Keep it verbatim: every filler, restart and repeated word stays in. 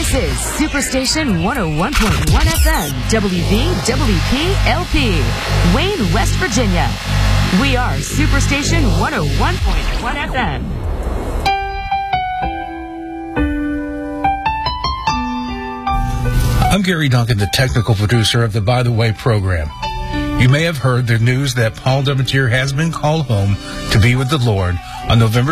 This is Superstation one oh one point one F M, W V W P L P, Wayne, West Virginia. We are Superstation one oh one point one F M. I'm Gary Duncan, the technical producer of the By the Way program. You may have heard the news that Paul Devontier has been called home to be with the Lord on November